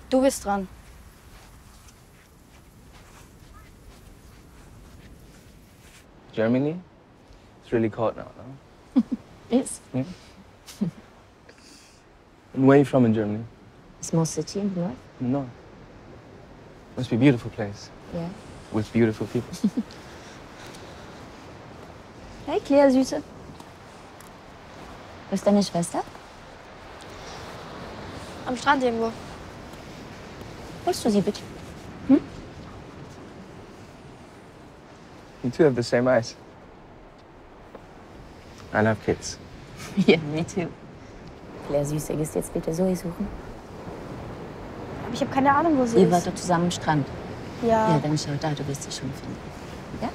Du bist dran. Germany? It's really cold now, no? Is. Yeah. And where are you from in Germany? Small city in the north. No. Must be a beautiful place. Yeah. With beautiful people. Hey, Claire, Süße. Wo ist deine Schwester? Am Strand irgendwo. Holst du sie bitte? You two have the same eyes. I love kids. Ja, me too. Claire, Süße, gehst du jetzt bitte Zoe suchen? Aber ich habe keine Ahnung, wo sie Ihr ist. wart doch zusammen am Strand. Ja. Ja, dann schau da, du wirst sie schon finden.